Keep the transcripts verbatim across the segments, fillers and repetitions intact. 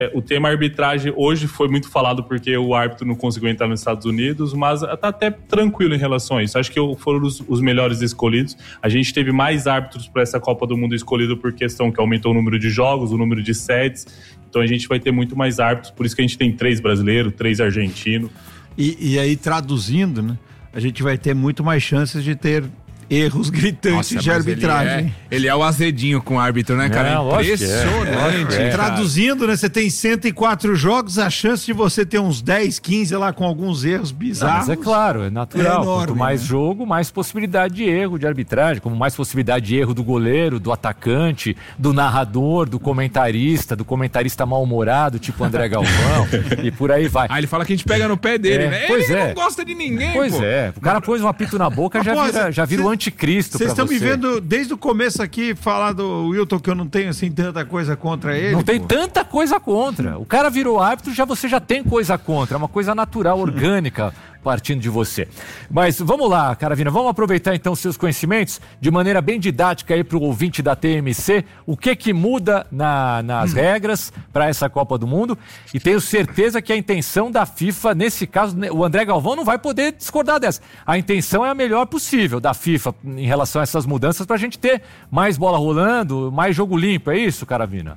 O tema arbitragem hoje foi muito falado porque o árbitro não conseguiu entrar nos Estados Unidos, mas tá até tranquilo em relação a isso. Acho que foram os, os melhores escolhidos. A gente teve mais árbitros para essa Copa do Mundo escolhido por questão que aumentou o número de jogos, o número de sedes. Então a gente vai ter muito mais árbitros, por isso que a gente tem três brasileiros, três argentinos. E, e aí, traduzindo, né, a gente vai ter muito mais chances de ter erros gritantes. Nossa, de arbitragem. Ele é, ele é o azedinho com o árbitro, né, cara? Não, impressionante. É. É. Traduzindo, né? Você tem cento e quatro jogos, a chance de você ter uns dez, quinze lá com alguns erros bizarros. Não, mas é claro, é natural. É enorme, quanto mais né? jogo, mais possibilidade de erro de arbitragem, como mais possibilidade de erro do goleiro, do atacante, do narrador, do comentarista, do comentarista mal-humorado, tipo André Galvão, e por aí vai. Ah, ele fala que a gente pega no pé dele, é, né? Pois ele é. não gosta de ninguém, Pois pô. é. O cara pôs um apito na boca, já vira, já vira o anticristo. Vocês estão você. me vendo desde o começo aqui falar do Wilton que eu não tenho assim tanta coisa contra ele. Não tem pô. tanta coisa contra. O cara virou árbitro, já você já tem coisa contra. É uma coisa natural, orgânica, partindo de você. Mas vamos lá, Caravina, vamos aproveitar então seus conhecimentos de maneira bem didática aí para o ouvinte da T M C. O que que muda na, nas hum. regras para essa Copa do Mundo? E tenho certeza que a intenção da FIFA, nesse caso, o André Galvão não vai poder discordar dessa. A intenção é a melhor possível da FIFA em relação a essas mudanças para a gente ter mais bola rolando, mais jogo limpo. É isso, Caravina?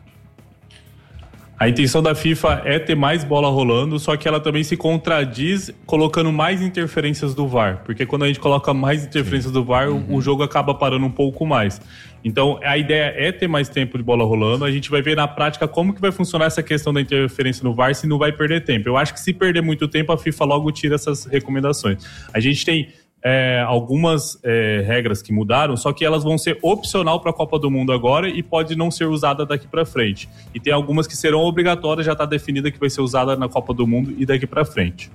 A intenção da FIFA é ter mais bola rolando, só que ela também se contradiz colocando mais interferências do V A R, porque quando a gente coloca mais interferências do V A R, uhum. o jogo acaba parando um pouco mais. Então, a ideia é ter mais tempo de bola rolando, a gente vai ver na prática como que vai funcionar essa questão da interferência no V A R, se não vai perder tempo. Eu acho que se perder muito tempo, a FIFA logo tira essas recomendações. A gente tem É, algumas é, regras que mudaram, só que elas vão ser opcional para a Copa do Mundo agora e pode não ser usada daqui para frente. E tem algumas que serão obrigatórias, já está definida que vai ser usada na Copa do Mundo e daqui para frente.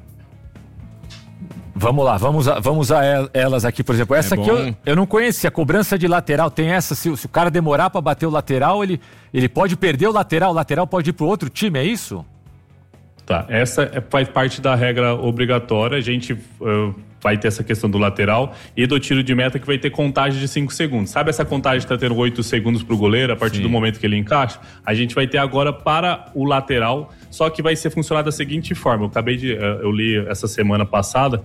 Vamos lá, vamos usar, vamos usar elas aqui, por exemplo. Essa é aqui eu, eu não conhecia, cobrança de lateral. Tem essa, se, se o cara demorar para bater o lateral, ele, ele pode perder o lateral, o lateral pode ir para o outro time, é isso? Tá, essa é, faz parte da regra obrigatória. A gente uh, vai ter essa questão do lateral e do tiro de meta que vai ter contagem de cinco segundos. Sabe essa contagem que tá tendo oito segundos pro goleiro a partir Sim. do momento que ele encaixa? A gente vai ter agora para o lateral, só que vai ser funcionar da seguinte forma. Eu acabei de... Uh, eu li essa semana passada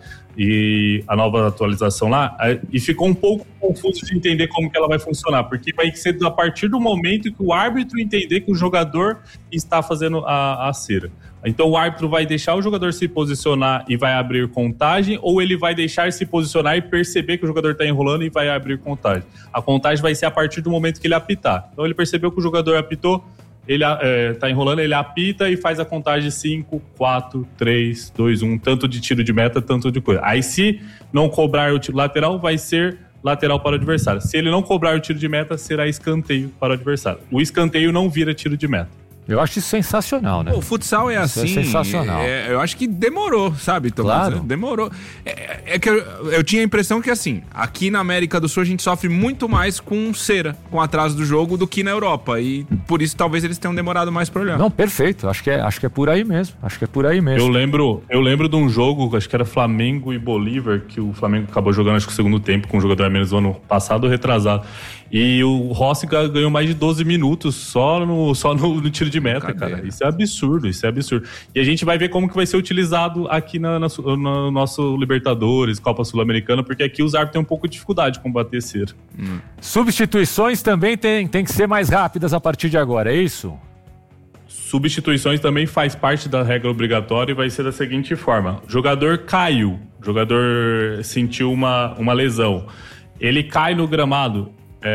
e a nova atualização lá uh, e ficou um pouco confuso de entender como que ela vai funcionar, porque vai ser a partir do momento que o árbitro entender que o jogador está fazendo a, a cera. Então o árbitro vai deixar o jogador se posicionar e vai abrir contagem, ou ele vai deixar se posicionar e perceber que o jogador está enrolando e vai abrir contagem. A contagem vai ser a partir do momento que ele apitar. Então ele percebeu que o jogador apitou, ele está é, enrolando, ele apita e faz a contagem cinco, quatro, três, dois, um, tanto de tiro de meta, tanto de coisa. Aí se não cobrar o tiro lateral, vai ser lateral para o adversário. Se ele não cobrar o tiro de meta, será escanteio para o adversário. O escanteio não vira tiro de meta. Eu acho isso sensacional, né? O futsal é isso assim. É sensacional. É, eu acho que demorou, sabe, Tomás? Claro. Demorou. É, é que eu, eu tinha a impressão que, assim, aqui na América do Sul a gente sofre muito mais com cera, com atraso do jogo, do que na Europa. E por isso talvez eles tenham demorado mais pra olhar. Não, perfeito. Acho que é, acho que é por aí mesmo. Acho que é por aí mesmo. Eu lembro, eu lembro de um jogo, acho que era Flamengo e Bolívar, que o Flamengo acabou jogando, acho que o segundo tempo, com um jogador a menos no ano passado ou retrasado. E o Rossi ganhou mais de doze minutos só no, só no, no tiro de meta, Cadeira. cara. Isso é absurdo, isso é absurdo. E a gente vai ver como que vai ser utilizado aqui na, na, no nosso Libertadores, Copa Sul-Americana, porque aqui os árbitros têm um pouco de dificuldade de combater cera. Hum. Substituições também tem, tem que ser mais rápidas a partir de agora, é isso? Substituições também faz parte da regra obrigatória e vai ser da seguinte forma. O jogador caiu, o jogador sentiu uma, uma lesão. Ele cai no gramado...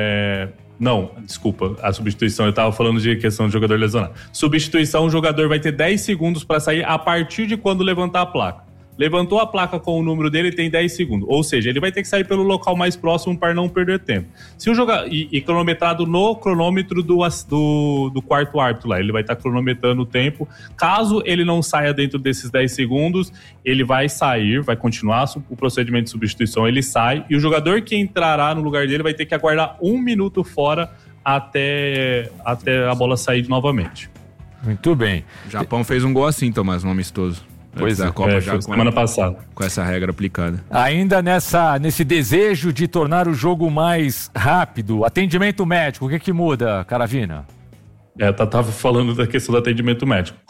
É, não, desculpa, a substituição, eu tava falando de questão de jogador lesionado. Substituição, o jogador vai ter dez segundos para sair a partir de quando levantar a placa. Levantou a placa com o número dele, tem dez segundos. Ou seja, ele vai ter que sair pelo local mais próximo para não perder tempo. Se o jogador, e, e cronometrado no cronômetro do, do, do quarto árbitro lá, ele vai estar tá cronometrando o tempo. Caso ele não saia dentro desses dez segundos, ele vai sair, vai continuar o procedimento de substituição, ele sai, e o jogador que entrará no lugar dele vai ter que aguardar um minuto fora até, até a bola sair novamente. Muito bem. O Japão fez um gol assim, Tomás, no amistoso. Pois é, a Copa é, já semana passada. Com essa regra aplicada. Ainda nessa, nesse desejo de tornar o jogo mais rápido, atendimento médico, o que que muda, Caravina? É, eu tava falando da questão do atendimento médico.